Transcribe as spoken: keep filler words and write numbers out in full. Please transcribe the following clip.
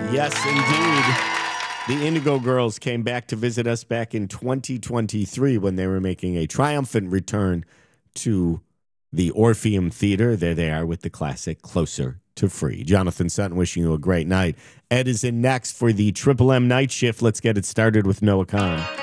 Yes, indeed. The Indigo Girls came back to visit us back in twenty twenty-three when they were making a triumphant return to the Orpheum Theater. There they are with the classic Closer to Free. Jonathan Sutton wishing you a great night. Ed is in next for the Triple M Night Shift. Let's get it started with Noah Khan.